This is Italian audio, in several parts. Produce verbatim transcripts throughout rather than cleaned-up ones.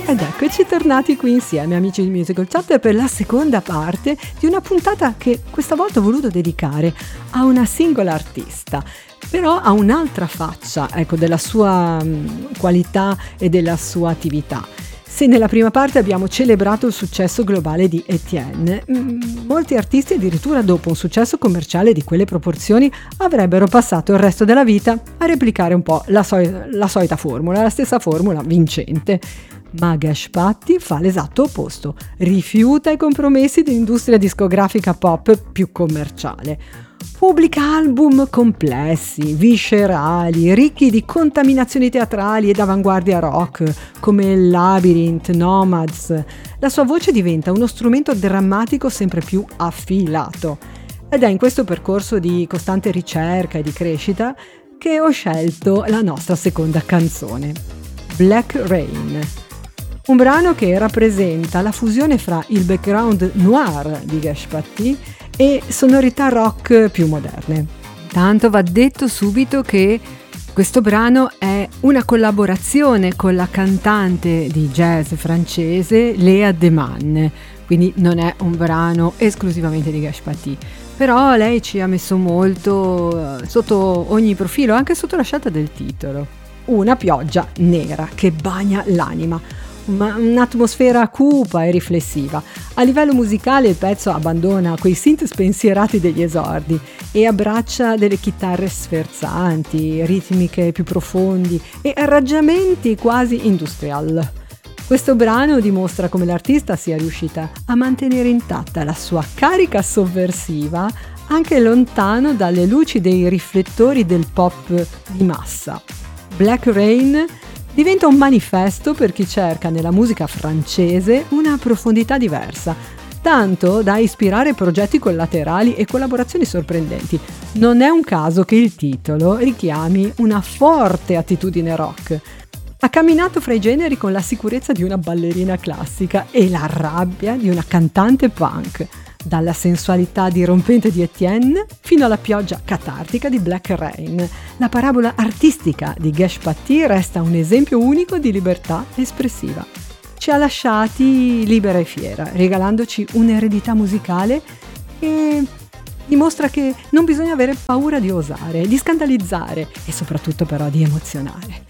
Ed eccoci tornati qui insieme, amici di Musical Chatter, per la seconda parte di una puntata che questa volta ho voluto dedicare a una singola artista, però ha un'altra faccia, ecco, della sua mh, qualità e della sua attività. Se nella prima parte abbiamo celebrato il successo globale di Etienne, mh, molti artisti addirittura dopo un successo commerciale di quelle proporzioni avrebbero passato il resto della vita a replicare un po' la, so- la solita formula, la stessa formula vincente. Ma Gash Patti fa l'esatto opposto, rifiuta i compromessi dell'industria discografica pop più commerciale. Pubblica album complessi, viscerali, ricchi di contaminazioni teatrali ed avanguardia rock, come Labyrinth, Nomads. La sua voce diventa uno strumento drammatico sempre più affilato. Ed è in questo percorso di costante ricerca e di crescita che ho scelto la nostra seconda canzone, Black Rain. Un brano che rappresenta la fusione fra il background noir di Gash Patti e sonorità rock più moderne. Tanto va detto subito che questo brano è una collaborazione con la cantante di jazz francese Léa Deman, quindi non è un brano esclusivamente di Gash Patti. Però lei ci ha messo molto sotto ogni profilo, anche sotto la scelta del titolo. Una pioggia nera che bagna l'anima. Ma un'atmosfera cupa e riflessiva. A livello musicale il pezzo abbandona quei synth spensierati degli esordi e abbraccia delle chitarre sferzanti, ritmiche più profondi e arrangiamenti quasi industrial. Questo brano dimostra come l'artista sia riuscita a mantenere intatta la sua carica sovversiva anche lontano dalle luci dei riflettori del pop di massa. Black Rain diventa un manifesto per chi cerca nella musica francese una profondità diversa, tanto da ispirare progetti collaterali e collaborazioni sorprendenti. Non è un caso che il titolo richiami una forte attitudine rock. Ha camminato fra i generi con la sicurezza di una ballerina classica e la rabbia di una cantante punk, dalla sensualità dirompente di Etienne fino alla pioggia catartica di Black Rain. La parabola artistica di Gash Patti resta un esempio unico di libertà espressiva. Ci ha lasciati libera e fiera, regalandoci un'eredità musicale che dimostra che non bisogna avere paura di osare, di scandalizzare e soprattutto però di emozionare.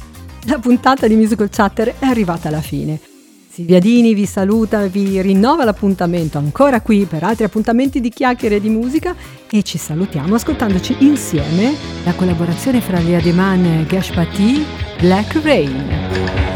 La puntata di Musical Chatter è arrivata alla fine. Silvia Dini vi saluta, vi rinnova l'appuntamento ancora qui per altri appuntamenti di chiacchiere di musica e ci salutiamo ascoltandoci insieme la collaborazione fra Léa Deman e Gash Patti, Black Rain.